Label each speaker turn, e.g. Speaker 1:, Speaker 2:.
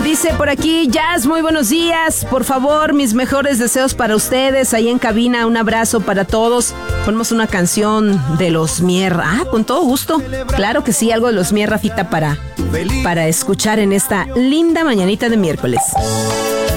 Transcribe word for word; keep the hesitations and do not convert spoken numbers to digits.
Speaker 1: Dice por aquí, Jazz, muy buenos días. Por favor, mis mejores deseos para ustedes. Ahí en cabina, un abrazo para todos. Ponemos una canción de los Mier. Ah, con todo gusto. Claro que sí, algo de los Mier, Rafita, para, para escuchar en esta linda mañanita de miércoles.